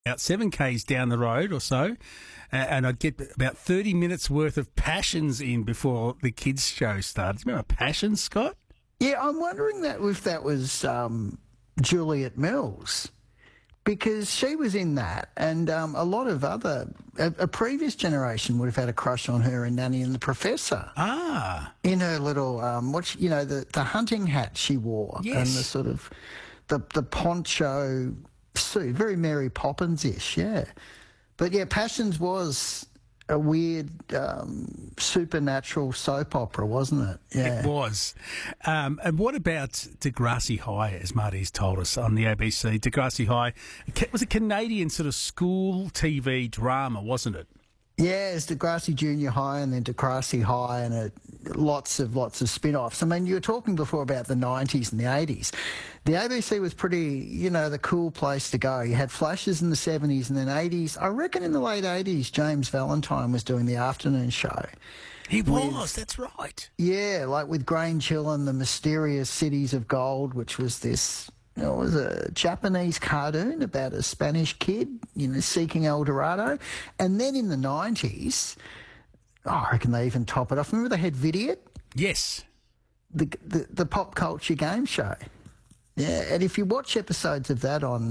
about 7Ks down the road or so, and I'd get about 30 minutes worth of Passions in before the kids' show started. Do you remember Passions, Scott? Yeah, I'm wondering if that was Juliet Mills, because she was in that, and a lot of a previous generation would have had a crush on her in Nanny and the Professor. Ah. In her little, the hunting hat she wore, Yes. and the sort of, the poncho suit, very Mary Poppins-ish, yeah. But yeah, Passions was a weird supernatural soap opera, wasn't it? Yeah. It was. And what about Degrassi High, as Marty's told us on the ABC? Degrassi High was a Canadian sort of school TV drama, wasn't it? Yeah, it's Degrassi Junior High and then Degrassi High, and lots of spin-offs. I mean, you were talking before about the 90s and the 80s. The ABC was pretty, the cool place to go. You had flashes in the 70s and then 80s. I reckon in the late 80s, James Valentine was doing the afternoon show. He was, that's right. Yeah, like with Grange Hill and the Mysterious Cities of Gold, which was this... It was a Japanese cartoon about a Spanish kid, seeking El Dorado. And then in the 90s, I reckon they even top it off. Remember they had Vidiot? Yes. The pop culture game show. Yeah, and if you watch episodes of that on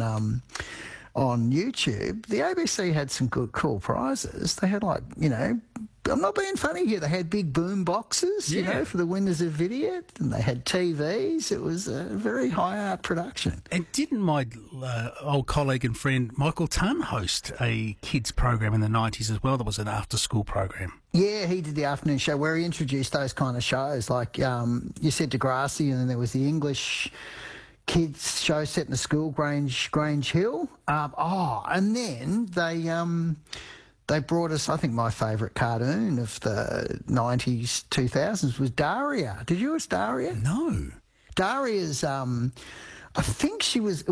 YouTube, the ABC had some good, cool prizes. They had I'm not being funny here. They had big boom boxes, for the winners of Vidiot, and they had TVs. It was a very high art production. And didn't my old colleague and friend Michael Tunn host a kids program in the 90s as well? That was an after-school program. Yeah, he did the afternoon show where he introduced those kind of shows. Like you said, Degrassi, and then there was the English kids show set in the school, Grange Hill. And then they brought us, I think my favourite cartoon of the 90s, 2000s was Daria. Did you watch Daria? No. Daria's, I think she was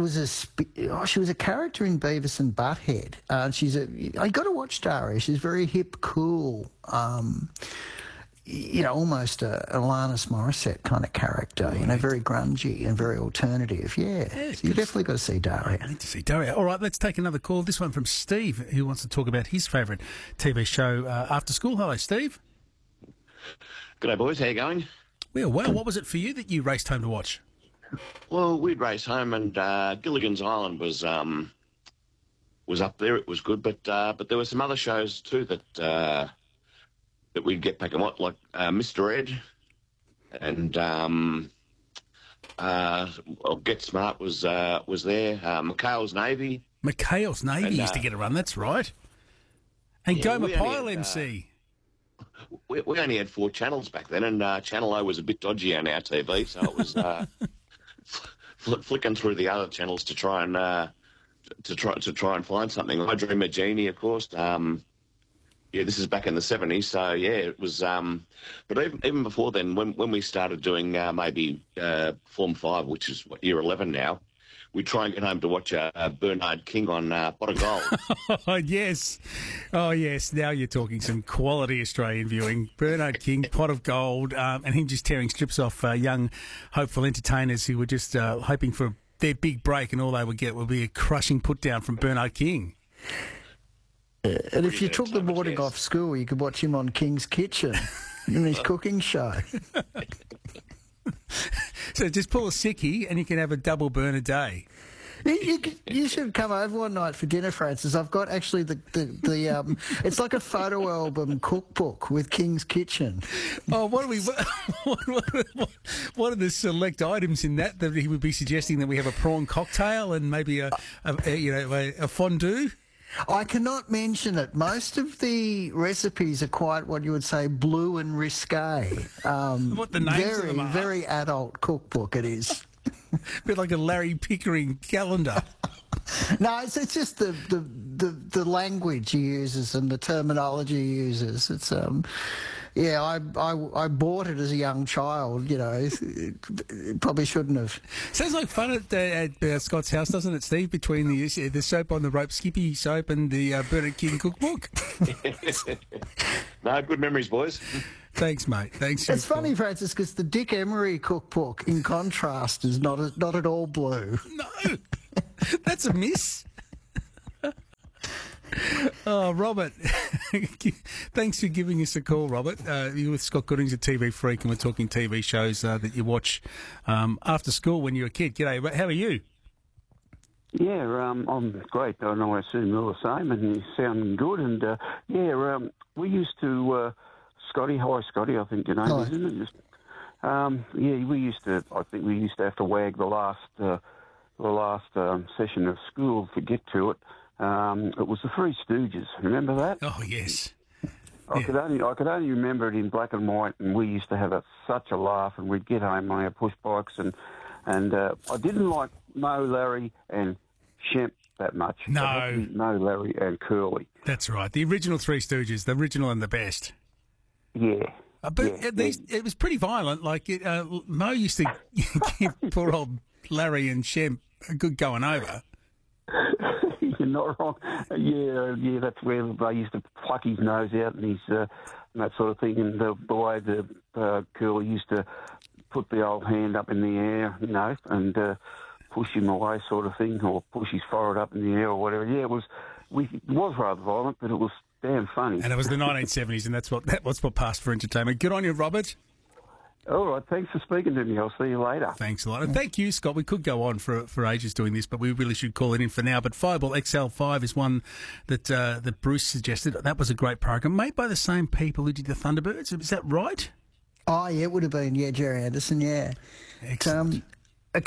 a character in Beavis and Butthead. I got to watch Daria. She's very hip, cool, almost a Alanis Morissette kind of character, very grungy and very alternative. Yeah, so you definitely got to see Daria. I need to see Daria. All right, let's take another call. This one from Steve, who wants to talk about his favourite TV show after school. Hello, Steve. G'day, boys. How you going? Well, what was it for you that you raced home to watch? Well, we'd race home, and Gilligan's Island was up there. It was good, but there were some other shows too that we'd get back and watch, like Mr. Ed, and Get Smart was there. McHale's Navy. McHale's Navy used to get a run. That's right. And Gomer Pyle MC. We only had 4 channels back then, and Channel O was a bit dodgy on our TV, so it was flicking through the other channels to try and find something. I Dream of Jeannie, of course. Yeah, this is back in the 70s, so yeah, it was. But even before then, when we started doing maybe Form 5, which is year 11 now, we'd try and get home to watch Bernard King on Pot of Gold. Oh, yes. Oh, yes. Now you're talking some quality Australian viewing. Bernard King, Pot of Gold, and him just tearing strips off young, hopeful entertainers who were just hoping for their big break, and all they would get would be a crushing put down from Bernard King. And if you took the morning off school, you could watch him on King's Kitchen in his cooking show. So just pull a sickie and you can have a double burn a day. You should come over one night for dinner, Francis. I've got actually the it's like a photo album cookbook with King's Kitchen. Oh, what are the select items in that he would be suggesting? That we have a prawn cocktail and maybe a fondue? I cannot mention it. Most of the recipes are quite what you would say blue and risque. What the names of them are? Very adult cookbook it is. A bit like a Larry Pickering calendar. No, it's just the language he uses and the terminology he uses. It's yeah, I bought it as a young child. Probably shouldn't have. Sounds like fun at Scott's house, doesn't it, Steve? Between the soap on the rope, Skippy soap, and the Bernard King cookbook. No, good memories, boys. Thanks, mate. Thanks. It's funny, Francis, because the Dick Emery cookbook, in contrast, is not at all blue. No, that's a miss. Oh, Robert, thanks for giving us a call, Robert. You're with Scott Goodings at TV Freak, and we're talking TV shows that you watch after school when you were a kid. G'day, how are you? Yeah, I'm great. I know I assume you're the same, and you sound good. And we used to Scotty, hi Scotty, I think your name is, isn't it? We used to. I think we used to have to wag the last session of school to get to it. It was the Three Stooges. Remember that? Oh yes. I could only remember it in black and white, and we used to have such a laugh. And we'd get home on our push bikes, and I didn't like Mo, Larry, and Shemp that much. No, Mo, Larry, and Curly. That's right. The original Three Stooges, the original and the best. Yeah. It was pretty violent. Like Mo used to give poor old Larry and Shemp a good going over. You're not wrong. Yeah, that's where they used to pluck his nose out and his and that sort of thing. And the way the Curly used to put the old hand up in the air, and push him away, sort of thing, or push his forehead up in the air or whatever. Yeah, it was rather violent, but it was damn funny. And it was the 1970s, and that's what passed for entertainment. Good on you, Robert. All right, thanks for speaking to me. I'll see you later. Thanks a lot. And thank you, Scott. We could go on for ages doing this, but we really should call it in for now. But Fireball XL5 is one that Bruce suggested. That was a great program, made by the same people who did the Thunderbirds. Is that right? Oh, yeah, it would have been, Jerry Anderson, yeah. Excellent. I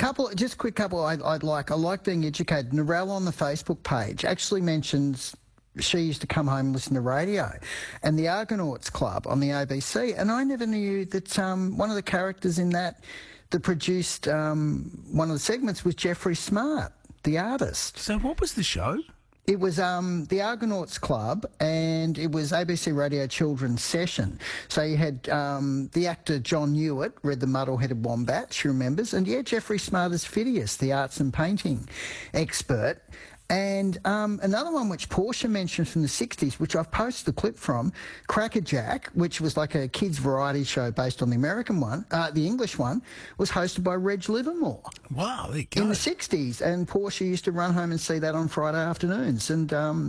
like being educated. Narelle on the Facebook page actually mentions she used to come home and listen to radio, and the Argonauts Club on the ABC, and I never knew that one of the characters in that produced one of the segments was Jeffrey Smart, the artist. So what was the show? It was the Argonauts Club, and it was ABC Radio Children's Session. So you had the actor John Hewitt, read the Muddle-Headed Wombat, she remembers, and Jeffrey Smart as Phidias, the arts and painting expert. And another one which Portia mentioned from the 60s, which I've posted a clip from, Crackerjack, which was like a kids' variety show based on the American one, the English one, was hosted by Reg Livermore. Wow, there you go. In the 60s. And Portia used to run home and see that on Friday afternoons. And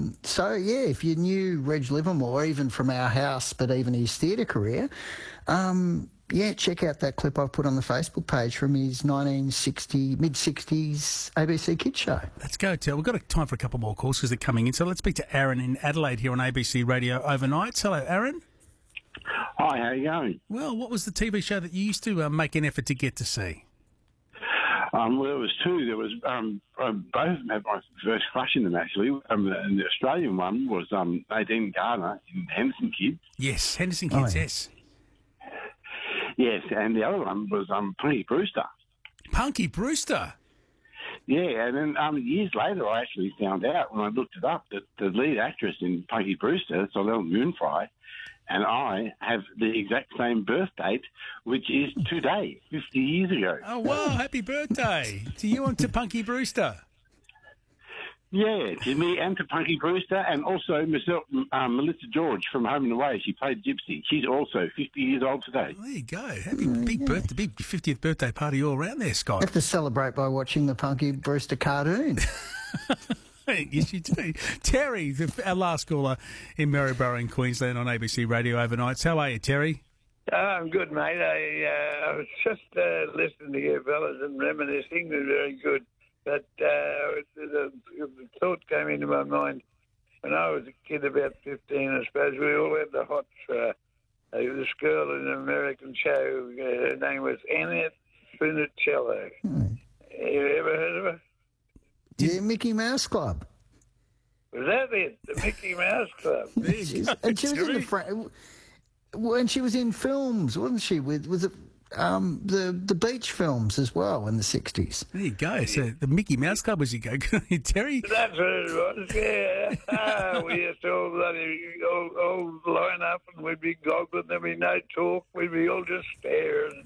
if you knew Reg Livermore, even from Our House, but even his theatre career, check out that clip I've put on the Facebook page from his mid-60s ABC Kids show. Let's go, Tel. We've got time for a couple more calls because they're coming in. So let's speak to Aaron in Adelaide here on ABC Radio Overnights. Hello, Aaron. Hi, how are you going? Well, what was the TV show that you used to make an effort to get to see? Well, there was two. There was both of them had my first crush in them, actually. And the Australian one was Nadine Garner in Henderson Kids. Yes, Henderson Kids, yes. Yes, and the other one was Punky Brewster. Punky Brewster? Yeah, and then years later I actually found out when I looked it up that the lead actress in Punky Brewster, Solel Moonfry, and I have the exact same birth date, which is today, 50 years ago. Oh, wow, happy birthday to you and to Punky Brewster. Yeah, to me and to Punky Brewster, and also myself, Melissa George from Home and Away. She played Gypsy. She's also 50 years old today. Well, there you go. Happy big 50th birthday party all around there, Scott. You have to celebrate by watching the Punky Brewster cartoon. Yes, you do. Terry, our last caller in Maryborough in Queensland on ABC Radio Overnights. How are you, Terry? I'm good, mate. I was just listening to you fellas and reminiscing. It was very good. But the thought came into my mind when I was a kid, about 15, I suppose. We all had the hots for this girl in an American show. Her name was Annette Funicello. You ever heard of her? Yeah, Mickey Mouse Club. Was that it? The Mickey Mouse Club? And she was in the when she was in films, wasn't she? Was it the beach films as well in the 60s? There you go. So the Mickey Mouse Club was you go. Terry? That's what it was, yeah. We used to all line up and we'd be goggling, there'd be no talk, we'd be all just staring.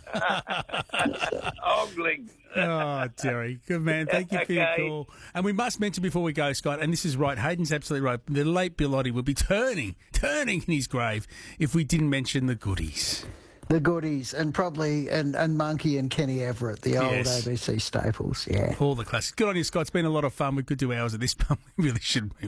Ogling. Oh, Terry. Good man. Thank you for your call. And we must mention before we go, Scott, and this is right, Hayden's absolutely right, the late Bill Oddie would be turning in his grave if we didn't mention the goodies. The goodies, and probably and Monkey and Kenny Everett, the old ABC staples, yeah. All the classics. Good on you, Scott. It's been a lot of fun. We could do hours of this, but we really should move